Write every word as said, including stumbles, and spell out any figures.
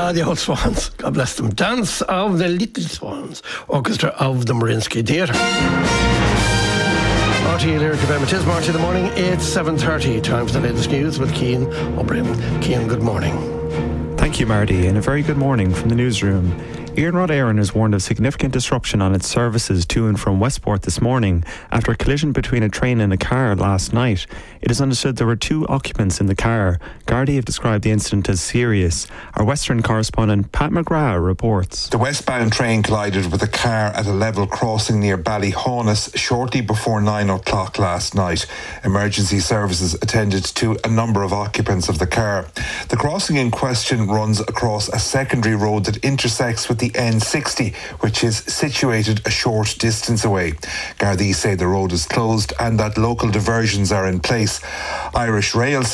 Ah, the old Swans, God bless them. Dance of the Little Swans, Orchestra of the Marinsky Theatre. R T E Lyric F M, it is Marty in the morning, it's seven thirty. Time for the latest news with Cian O'Brien. Cian, good morning. Thank you, Marty, and a very good morning from the newsroom. Iarnród Éireann has warned of significant disruption on its services to and from Westport this morning after a collision between a train and a car last night. It is understood there were two occupants in the car. Gardaí have described the incident as serious. Our Western correspondent Pat McGrath reports. The westbound train collided with a car at a level crossing near Ballyhaunis shortly before nine o'clock last night. Emergency services attended to a number of occupants of the car. The crossing in question runs across a secondary road that intersects with the N sixty, which is situated a short distance away. Gardaí say the road is closed and that local diversions are in place. Irish Rail